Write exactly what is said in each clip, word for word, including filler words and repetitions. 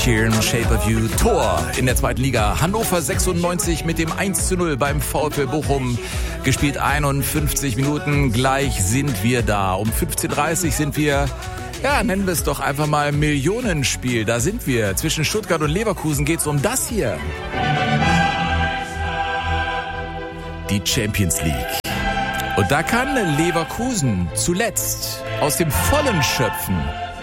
Sheeran, Shape of You. Tor in der zweiten Liga. Hannover sechsundneunzig mit dem eins zu null beim VfL Bochum. Gespielt einundfünfzig Minuten. Gleich sind wir da. Um fünfzehn Uhr dreißig sind wir, ja, nennen wir es doch einfach mal Millionenspiel. Da sind wir. Zwischen Stuttgart und Leverkusen geht's um das hier. Die Champions League. Und da kann Leverkusen zuletzt aus dem Vollen schöpfen.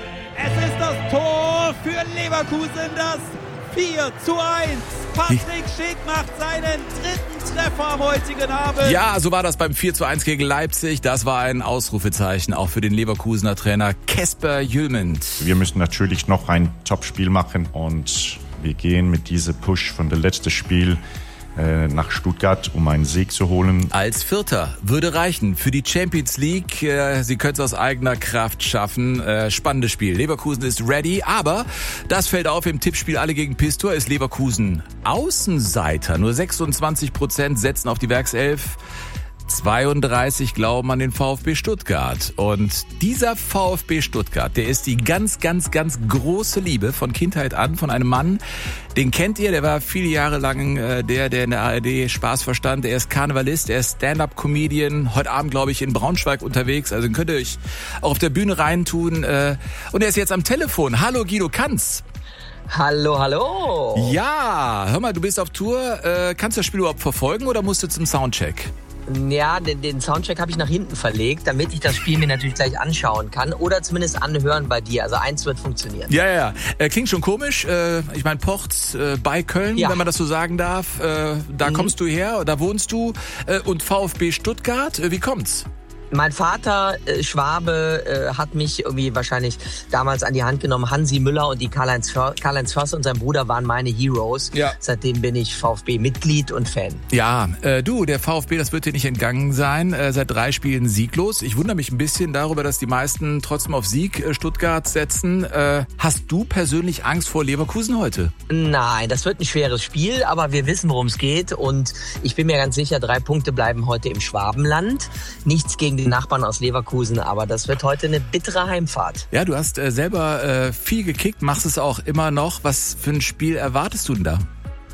Es ist das Tor für Leverkusen, das vier zu eins. Patrick Schick macht seinen dritten Treffer am heutigen Abend. Ja, so war das beim vier zu eins gegen Leipzig. Das war ein Ausrufezeichen, auch für den Leverkusener Trainer Kasper Hjulmand. Wir müssen natürlich noch ein Top-Spiel machen und wir gehen mit diesem Push von dem letzten Spiel nach Stuttgart, um einen Sieg zu holen. Als Vierter würde reichen für die Champions League. Sie können es aus eigener Kraft schaffen. Spannendes Spiel. Leverkusen ist ready, aber das fällt auf im Tippspiel Alle gegen Pistor. Ist Leverkusen Außenseiter. Nur sechsundzwanzig Prozent setzen auf die Werkself. zweiunddreißig glauben an den VfB Stuttgart. Und dieser VfB Stuttgart, der ist die ganz, ganz, ganz große Liebe von Kindheit an, von einem Mann, den kennt ihr, der war viele Jahre lang äh, der, der in der A R D Spaß verstand. Er ist Karnevalist, er ist Stand-Up-Comedian, heute Abend, glaube ich, in Braunschweig unterwegs. Also könnt ihr euch auch auf der Bühne reintun. Äh, und er ist jetzt am Telefon. Hallo Guido Kanz. Hallo, hallo. Ja, hör mal, du bist auf Tour. Äh, kannst du das Spiel überhaupt verfolgen oder musst du zum Soundcheck? Ja, den, den Soundcheck habe ich nach hinten verlegt, damit ich das Spiel mir natürlich gleich anschauen kann oder zumindest anhören bei dir. Also eins wird funktionieren. Ja, ja, ja. Äh, klingt schon komisch. Äh, ich meine, Pocht äh, bei Köln, ja, wenn man das so sagen darf. Äh, da mhm. kommst du her, da wohnst du. Äh, und VfB Stuttgart, äh, wie kommt's? Mein Vater, äh, Schwabe, äh, hat mich irgendwie wahrscheinlich damals an die Hand genommen. Hansi Müller und die Karl-Heinz Förster, Karl-Heinz Förster und sein Bruder waren meine Heroes. Ja. Seitdem bin ich VfB-Mitglied und Fan. Ja, äh, du, der VfB, das wird dir nicht entgangen sein. Äh, seit drei Spielen sieglos. Ich wundere mich ein bisschen darüber, dass die meisten trotzdem auf Sieg äh, Stuttgart setzen. Äh, hast du persönlich Angst vor Leverkusen heute? Nein, das wird ein schweres Spiel, aber wir wissen, worum es geht. Und ich bin mir ganz sicher, drei Punkte bleiben heute im Schwabenland. Nichts gegen den Nachbarn aus Leverkusen, aber das wird heute eine bittere Heimfahrt. Ja, du hast äh, selber äh, viel gekickt, machst es auch immer noch. Was für ein Spiel erwartest du denn da?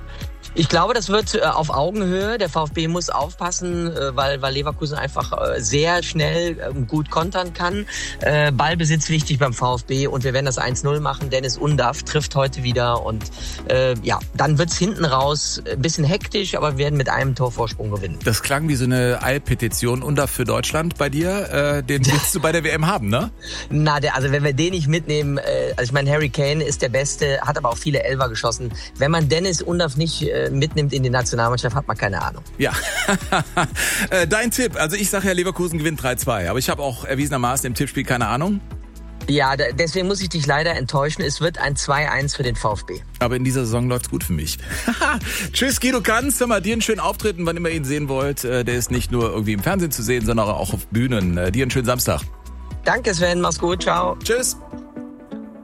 Ich glaube, das wird äh, auf Augenhöhe. Der VfB muss aufpassen, äh, weil, weil Leverkusen einfach äh, sehr schnell äh, gut kontern kann. Äh, Ballbesitz wichtig beim VfB und wir werden das eins null machen. Dennis Undaff trifft heute wieder und äh, ja, dann wird's hinten raus ein bisschen hektisch, aber wir werden mit einem Torvorsprung gewinnen. Das klang wie so eine Eilpetition. Undaff für Deutschland bei dir. Äh, den willst du bei der W M haben, ne? Na, der, also wenn wir den nicht mitnehmen, äh, also ich meine, Harry Kane ist der Beste, hat aber auch viele Elfer geschossen. Wenn man Dennis Undaff nicht äh, mitnimmt in die Nationalmannschaft, hat man keine Ahnung. Ja, dein Tipp. Also ich sage ja, Leverkusen gewinnt drei zwei, aber ich habe auch erwiesenermaßen im Tippspiel keine Ahnung. Ja, deswegen muss ich dich leider enttäuschen. Es wird ein zwei eins für den VfB. Aber in dieser Saison läuft's gut für mich. Tschüss, Guido Kanz. Hör mal, dir einen schönen Auftritt, wann immer ihr ihn sehen wollt. Der ist nicht nur irgendwie im Fernsehen zu sehen, sondern auch auf Bühnen. Dir einen schönen Samstag. Danke, Sven. Mach's gut. Ciao. Tschüss.